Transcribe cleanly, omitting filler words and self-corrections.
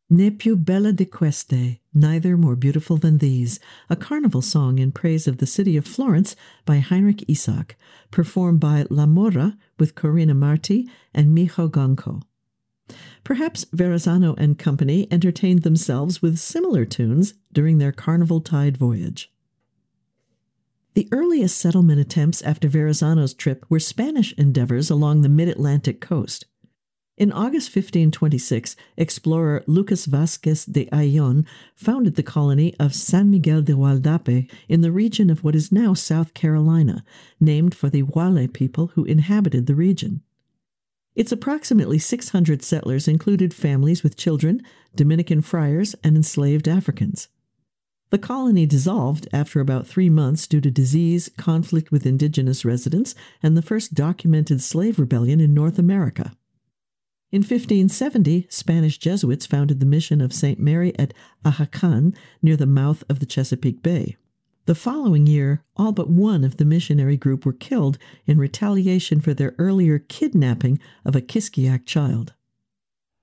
Ne più bella di queste, neither more beautiful than these, a carnival song in praise of the city of Florence by Heinrich Isak, performed by La Mora with Corina Marti and Mijo Gonco. Perhaps Verrazzano and company entertained themselves with similar tunes during their carnival tide voyage. The earliest settlement attempts after Verrazzano's trip were Spanish endeavors along the mid-Atlantic coast. In August 1526, explorer Lucas Vázquez de Ayllón founded the colony of San Miguel de Gualdape in the region of what is now South Carolina, named for the Wale people who inhabited the region. Its approximately 600 settlers included families with children, Dominican friars, and enslaved Africans. The colony dissolved after about 3 months due to disease, conflict with indigenous residents, and the first documented slave rebellion in North America. In 1570, Spanish Jesuits founded the mission of St. Mary at Ajacan near the mouth of the Chesapeake Bay. The following year, all but one of the missionary group were killed in retaliation for their earlier kidnapping of a Kiskiak child.